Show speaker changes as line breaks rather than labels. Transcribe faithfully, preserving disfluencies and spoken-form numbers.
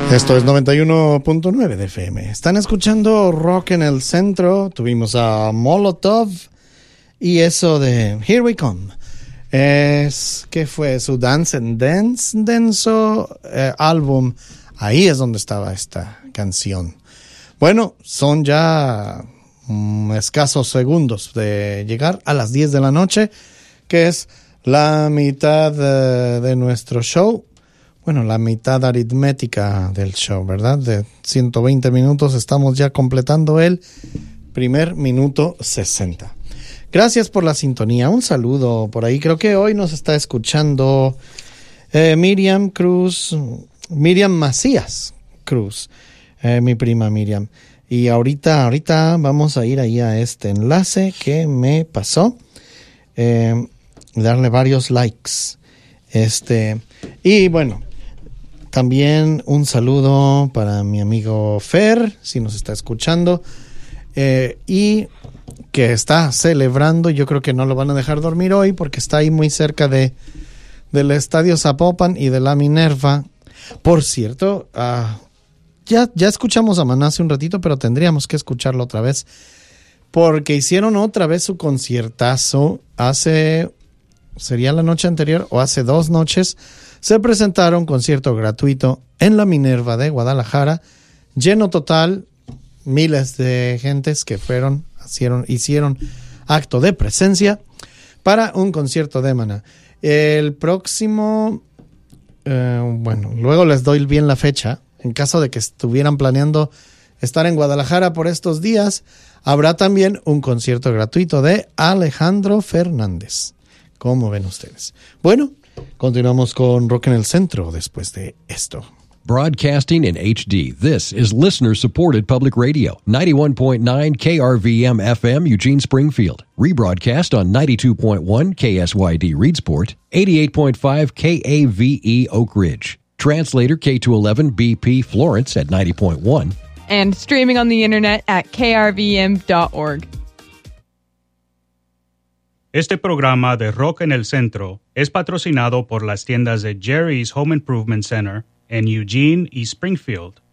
Esto es noventa y uno punto nueve de F M. Están escuchando Rock en el Centro. Tuvimos a Molotov y eso de Here We Come. Es, ¿qué fue? Su Dance and Dance Denso eh, álbum. Ahí es donde estaba esta canción. Bueno, son ya mm, escasos segundos de llegar a las diez de la noche, que es la mitad de, de nuestro show. Bueno, la mitad aritmética del show, ¿verdad? De ciento veinte minutos estamos ya completando el primer minuto sesenta. Gracias por la sintonía. Un saludo por ahí. Creo que hoy nos está escuchando eh, Miriam Cruz, Miriam Macías Cruz, eh, mi prima Miriam. Y ahorita, ahorita vamos a ir ahí a este enlace que me pasó. Eh, darle varios likes. Este, y bueno, también un saludo para mi amigo Fer, si nos está escuchando, eh, y que está celebrando. Yo creo que no lo van a dejar dormir hoy porque está ahí muy cerca de del Estadio Zapopan y de la Minerva. Por cierto, uh, ya, ya escuchamos a Maná hace un ratito, pero tendríamos que escucharlo otra vez porque hicieron otra vez su conciertazo hace, sería la noche anterior o hace dos noches. Se presentaron concierto gratuito en la Minerva de Guadalajara, lleno total, miles de gentes que fueron, hicieron, hicieron acto de presencia para un concierto de Maná. El próximo, eh, bueno, luego les doy bien la fecha, en caso de que estuvieran planeando estar en Guadalajara por estos días, habrá también un concierto gratuito de Alejandro Fernández. ¿Cómo ven ustedes? Bueno, continuamos con Rock en el Centro después de esto.
Broadcasting in H D, this is listener-supported public radio, ninety-one point nine K R V M F M, Eugene, Springfield. Rebroadcast on ninety-two point one K S Y D, Reedsport, eighty-eight point five K A V E, Oak Ridge. Translator K two eleven B P, Florence at ninety point one.
And streaming on the internet at K R V M dot org.
Este programa de Rock en el Centro es patrocinado por las tiendas de Jerry's Home Improvement Center en Eugene y Springfield.